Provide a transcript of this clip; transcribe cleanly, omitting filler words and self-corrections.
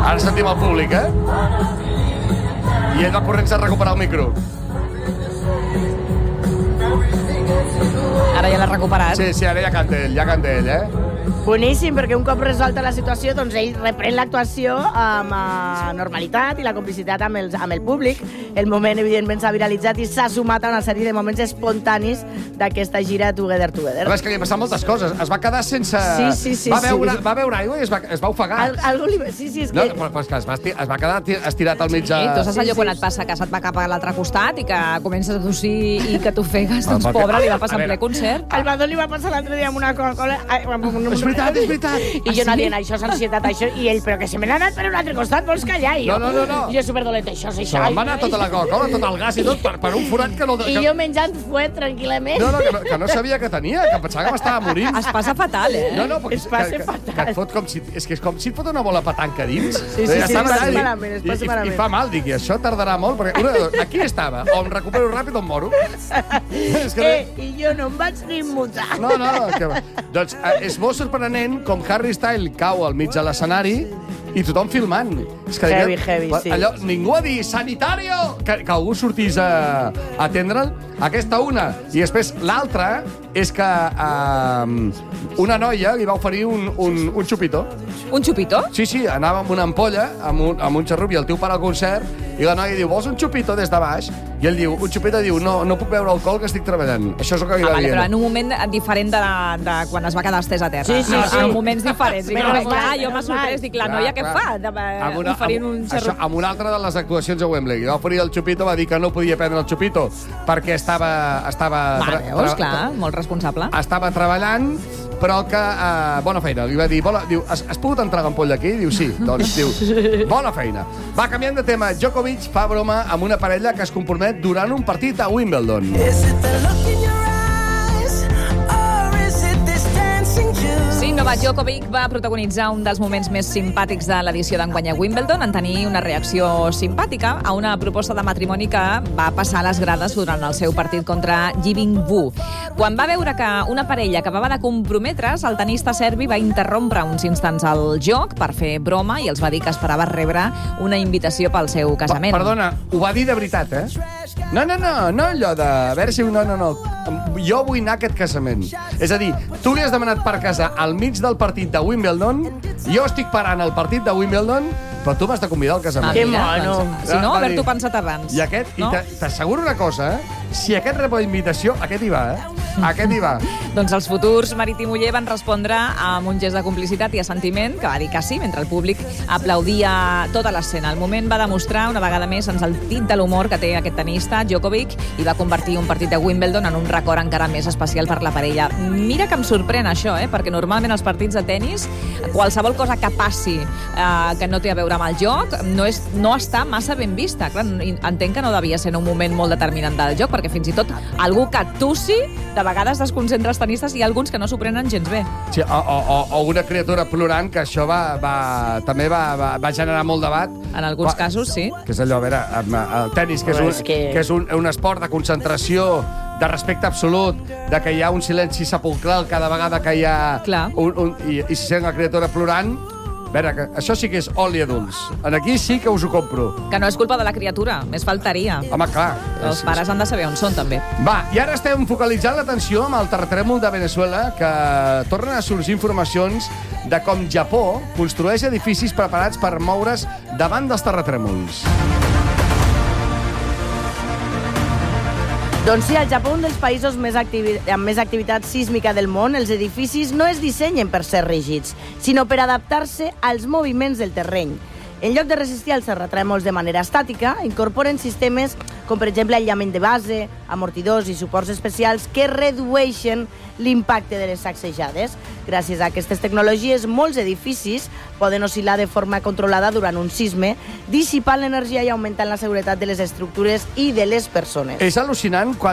Ara sentim el públic, I ell va corrents a recuperar el micro. Ara ja l'ha recuperat. Sí, ara ja canta ell, Boníssim, perquè un cop resolta la situació, doncs ell reprèn l'actuació amb normalitat i la complicitat amb el públic. El moment, evidentment, s'ha viralitzat i s'ha sumat a una sèrie de moments espontanis d'aquesta gira Together Together. Però és que li han passat moltes coses. Es va quedar sense... Sí. Va beure aigua i es va ofegar. Sí, és que... No, però és que es va quedar estirat al mig... Sí, tu saps allò quan et passa que se't va cap a l'altre costat i que comences a tossir i que t'ofegues? Doncs pobre, li va passar en ple concert. Al Badó li va passar l'altre dia amb una Coca-Cola... És veritat. I jo anant dient, això és ansietat, això... I ell, però que se me n'ha anat per un altre costat, vols callar? I jo, no. I jo superdolenta, això és això. Va anar tota la Coca-Cola, tot el gas i tot per un forat que no... I jo menjant fuet tranquil·lament. No, que no sabia que tenia, que pensava que m'estava morint. Es passa fatal, No, perquè es passa fatal. Que et fot com si... És que és com si et fot una bola petanca dins. Sí, es passa malament, es passa malament. I fa mal, dic, i això tardarà molt, perquè aquí estava, o em recupero ràpid o em moro. I jo no em vaig ni immutar. No, doncs és molt sorprenent com Harry Styles cau al mig de l'escenari i tothom filmant. És que heavy, sí. Allò, ningú ha dit sanitario! Que algú sortís a atendre'l. Aquesta una. I després l'altra és que una noia li va oferir un xupito. Un xupito? Sí, anava amb una ampolla, amb un xarrup, i el tio para el concert, i la noia diu, vols un xupito des de baix? I ell diu, un xupito, diu, no puc beure alcohol que estic treballant. Això és el que li va dir. Però en un moment diferent de quan es va quedar estès a terra. Sí. En moments diferents. Jo m'ha sorprès, dic, la noia què fa? Oferint un xarrup. Amb una altra de les actuacions a Wembley. Li va oferir el xupito, va dir que no podia prendre el xupito perquè estava veus, clar, molt responsable. Estava treballant, però que bona feina. Li va dir, diu, has pogut entrar l'ampolla aquí? Diu, sí. Doncs diu, bona feina. Va, canviant de tema, Djokovic fa broma amb una parella que es compromet durant un partit a Wimbledon. Sí, Novak Djokovic va protagonitzar un dels moments més simpàtics de l'edició d'enguany a Wimbledon en tenir una reacció simpàtica a una proposta de matrimoni que va passar a les grades durant el seu partit contra Yibing Wu. Quan va veure que una parella acabava de comprometre's, el tenista serbi va interrompre uns instants el joc per fer broma i els va dir que esperava rebre una invitació pel seu casament. Perdona, ho va dir de veritat, No, allò de... A veure si... No. Jo vull anar a aquest casament. És a dir, tu li has demanat per casar al mig del partit de Wimbledon, jo estic parant el partit de Wimbledon, però tu m'has de convidar al casament. Que mono. Si no, haver-t'ho pensat abans. I t'asseguro una cosa, si aquest rep la invitació, aquest hi va, Aquest hi va. Doncs els futurs marit i muller van respondre amb un gest de complicitat i assentiment, que va dir que sí, mentre el públic aplaudia tota l'escena. El moment va demostrar una vegada més el tint de l'humor que té aquest tenista, Djokovic, i va convertir un partit de Wimbledon en un record encara més especial per la parella. Mira que em sorprèn això, perquè normalment els partits de tennis, qualsevol cosa que passi que no té a veure amb el joc, no està massa ben vista. Clar, entenc que no devia ser en un moment molt determinant del joc, perquè fins i tot algú que tussi de vegades desconcentra els tenistes i alguns que no s'ho prenen gens bé. Sí, o una criatura plorant, que això també va generar molt debat. En alguns casos, sí. Que és allò, a veure, el tenis, que és un esport de concentració, de respecte absolut, de que hi ha un silenci sepulcral cada vegada que hi ha... I si sent la criatura plorant... A veure, això sí que és oli adults. Aquí sí que us ho compro. Que no és culpa de la criatura, més faltaria. Home, clar. Els pares han de saber on són, també. Va, i ara estem focalitzant l'atenció amb el terratrèmol de Venezuela, que tornen a sorgir informacions de com Japó construeix edificis preparats per moure's davant dels terratrèmols. Doncs sí, al Japó, un dels països amb més activitat sísmica del món, els edificis no es dissenyen per ser rígids, sinó per adaptar-se als moviments del terreny. En lloc de resistir als terratrèmols de manera estàtica, incorporen sistemes com, per exemple, aïllament de base, amortidors i suports especials que redueixen l'impacte de les sacsejades. Gràcies a aquestes tecnologies, molts edificis poden oscil·lar de forma controlada durant un sisme, dissipant l'energia i augmentant la seguretat de les estructures i de les persones. És al·lucinant quan